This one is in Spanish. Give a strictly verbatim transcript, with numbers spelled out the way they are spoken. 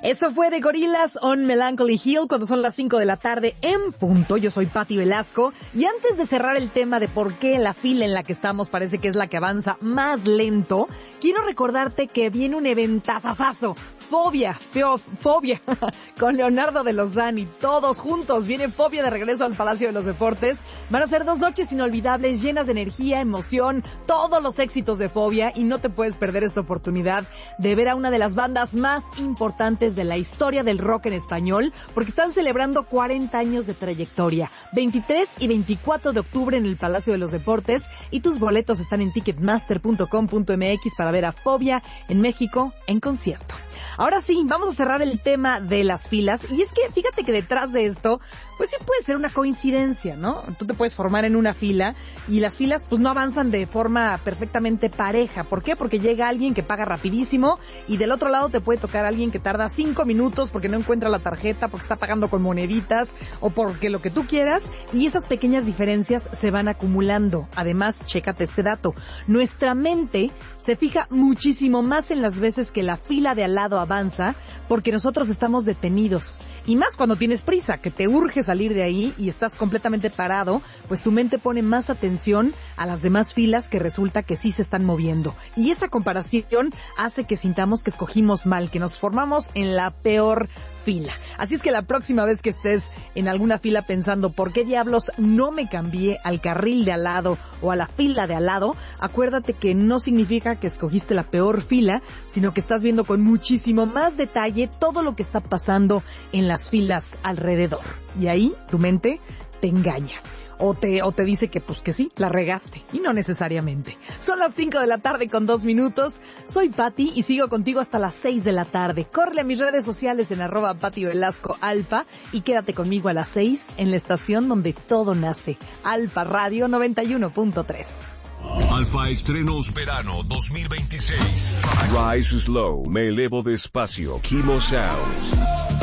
Eso fue de Gorillaz on Melancholy Hill cuando son las cinco de la tarde en punto. Yo soy Pati Velasco y antes de cerrar el tema de por qué la fila en la que estamos parece que es la que avanza más lento, quiero recordarte que viene un eventazazazo. Fobia, feo, Fobia, con Leonardo de Lozán y todos juntos. Viene Fobia de regreso al Palacio de los Deportes. Van a ser dos noches inolvidables, llenas de energía, emoción, todos los éxitos de Fobia y no te puedes perder esta oportunidad de ver a una de las bandas más importantes de la historia del rock en español, porque están celebrando cuarenta años de trayectoria. veintitrés y veinticuatro de octubre en el Palacio de los Deportes y tus boletos están en ticketmaster punto com punto m x para ver a Fobia en México en concierto. Ahora sí, vamos a cerrar el tema de las filas. Y es que fíjate que detrás de esto, pues sí puede ser una coincidencia, ¿no? Tú te puedes formar en una fila y las filas pues no avanzan de forma perfectamente pareja. ¿Por qué? Porque llega alguien que paga rapidísimo y del otro lado te puede tocar alguien que tarda cinco minutos porque no encuentra la tarjeta, porque está pagando con moneditas o porque lo que tú quieras. Y esas pequeñas diferencias se van acumulando. Además, chécate este dato. Nuestra mente se fija muchísimo más en las veces que la fila de al lado avanza porque nosotros estamos detenidos. Y más cuando tienes prisa, que te urge salir de ahí y estás completamente parado, pues tu mente pone más atención a las demás filas que resulta que sí se están moviendo. Y esa comparación hace que sintamos que escogimos mal, que nos formamos en la peor fila. Así es que la próxima vez que estés en alguna fila pensando ¿por qué diablos no me cambié al carril de al lado o a la fila de al lado? Acuérdate que no significa que escogiste la peor fila, sino que estás viendo con muchísimo más detalle todo lo que está pasando en las filas alrededor. Y ahí tu mente te engaña. O te, o te dice que pues que sí, la regaste. Y no necesariamente. Son las cinco de la tarde con dos minutos. Soy Pati y sigo contigo hasta las seis de la tarde. Córrele a mis redes sociales en arroba Pati Velasco Alpa y quédate conmigo a las seis en la estación donde todo nace. Alpa Radio noventa y uno punto tres. Alfa Estrenos Verano dos mil veintiséis. Rise Slow, Me Elevo Despacio, Kimo Sounds.